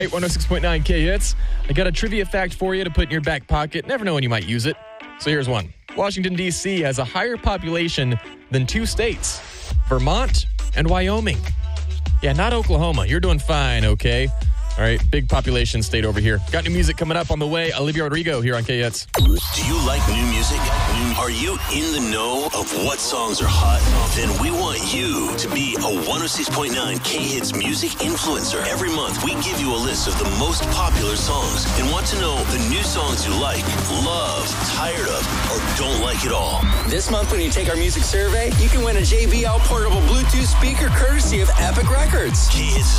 106.9 K-Hits. I got a trivia fact for you to put in your back pocket. Never know when you might use it. So here's one. Washington, D.C. has a higher population than two states, Vermont and Wyoming. Yeah, not Oklahoma. You're doing fine, okay? All right, big population state over here. Got new music coming up on the way. Olivia Rodrigo here on K-Hits. Do you like new music? Are you in the know of what songs are hot? Then we want you to be a 106.9 K-Hits music influencer. Every month, we give you a list of the most popular songs and want to know the new songs you like, love, tired of, or don't like at all. This month, when you take our music survey, you can win a JBL portable Bluetooth speaker courtesy of Epic Records. K-Hits'